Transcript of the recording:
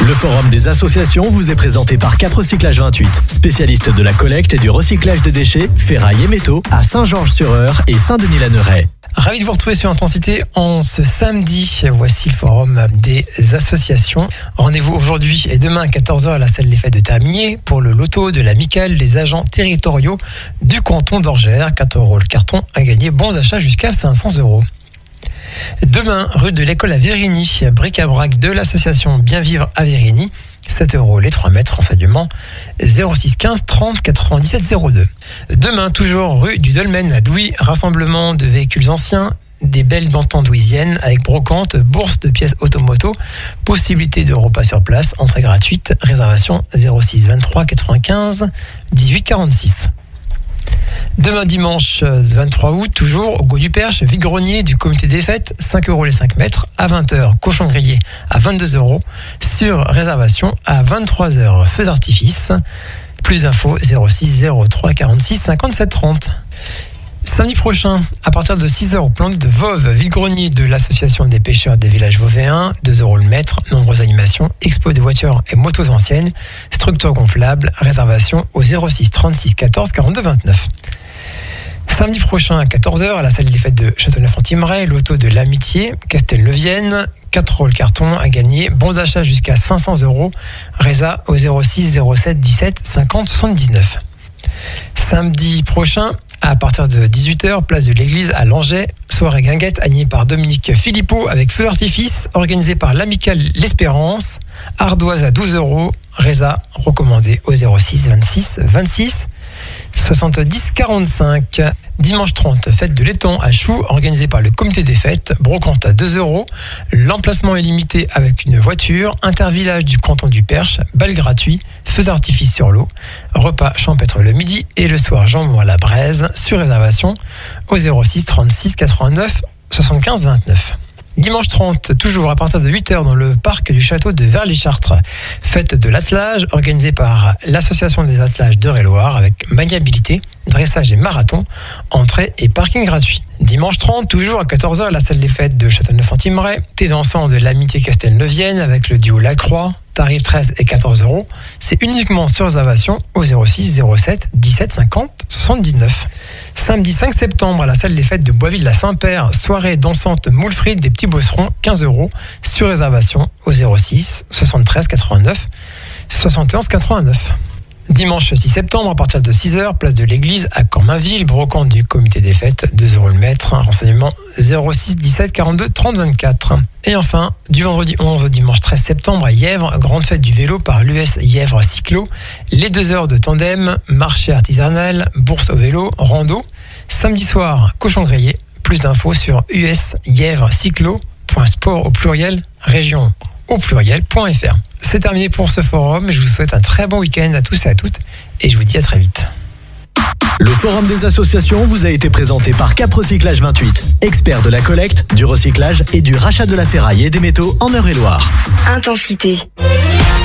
Le forum des associations vous est présenté par Cap Recyclage 28, spécialiste de la collecte et du recyclage des déchets, ferraille et métaux à Saint-Georges-sur-Eure et Saint-Denis-la-Neuraie. Ravi de vous retrouver sur Intensité en ce samedi. Voici le forum des associations. Rendez-vous aujourd'hui et demain à 14h à la salle des fêtes de Terminier pour le loto de l'amicale des agents territoriaux du canton d'Orgères. 4 € le carton à gagner, bons achats jusqu'à 500 €. Demain, rue de l'école à Vérigny, bric-à-brac de l'association Bien Vivre à Vérigny. 7 € les 3 mètres, renseignement 06 15 30 97 02. Demain, toujours rue du Dolmen à Douy, rassemblement de véhicules anciens, des belles d'antan douisiennes avec brocante, bourse de pièces automoto, possibilité de repas sur place, entrée gratuite, réservation 06 23 95 18 46. Demain dimanche 23 août, toujours au Goût du Perche, vide-grenier du comité des fêtes, 5 € les 5 mètres, à 20h, cochon grillé à 22 €, sur réservation à 23h, feux d'artifice. Plus d'infos 06 03 46 57 30. Samedi prochain, à partir de 6h au plan de Voves, vide-grenier de l'association des pêcheurs des villages vauvéens, 2 € le mètre, nombreuses animations, expo de voitures et motos anciennes, structure gonflable, réservation au 06 36 14 42 29. Samedi prochain à 14h à la salle des fêtes de Châteauneuf-en-Thymerais, loto de l'Amitié, Castelneuvienne, 4 € le carton à gagner, bons d'achat jusqu'à 500 €, résa au 06 07 17 50 79. Samedi prochain, à partir de 18h, place de l'église à Langeais, soirée guinguette animée par Dominique Philippot avec feu d'artifice, organisée par l'amicale L'Espérance, ardoise à 12 €, résa recommandé au 06 26 26 70 45. Dimanche 30, fête de l'étang à Choux, organisée par le comité des fêtes, brocante à 2 €. L'emplacement est limité avec une voiture, intervillage du canton du Perche, bal gratuit, feu d'artifice sur l'eau, repas champêtre le midi et le soir jambon à la braise, sur réservation au 06 36 89 75 29. Dimanche 30, toujours à partir de 8h dans le parc du château de Vers-les-Chartres. Fête de l'attelage organisée par l'association des attelages d'Eure-et-Loire avec maniabilité, dressage et marathon, entrée et parking gratuit. Dimanche 30, toujours à 14h à la salle des fêtes de Châteauneuf-en-Thymerais, thé dansant de l'Amitié Castelneuvienne avec le duo Lacroix, tarif 13 et 14 €. C'est uniquement sur réservation au 06 07 17 50 79. Samedi 5 septembre à la salle des fêtes de Boisville-la-Saint-Père, soirée dansante moule frites des petits bosserons, 15 € sur réservation au 06 73 89 71 89. Dimanche 6 septembre, à partir de 6h, place de l'église à Cormainville, brocante du comité des fêtes, 2 € le mètre, renseignement 06 17 42 30 24. Et enfin, du vendredi 11 au dimanche 13 septembre à Yèvres, grande fête du vélo par l'US Yèvres Cyclo, les 2 heures de tandem, marché artisanal, bourse au vélo, rando. Samedi soir, cochon grillé, plus d'infos sur usyèvrescyclo.sport au pluriel, région au pluriel.fr. C'est terminé pour ce forum. Je vous souhaite un très bon week-end à tous et à toutes et je vous dis à très vite. Le forum des associations vous a été présenté par Cap Recyclage 28, expert de la collecte, du recyclage et du rachat de la ferraille et des métaux en Eure-et-Loire. Intensité.